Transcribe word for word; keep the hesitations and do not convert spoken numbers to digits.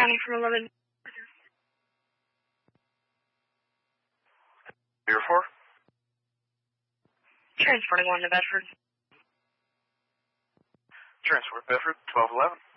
County from eleven. Zero four. Transporting one to Bedford. Transport Bedford, twelve eleven.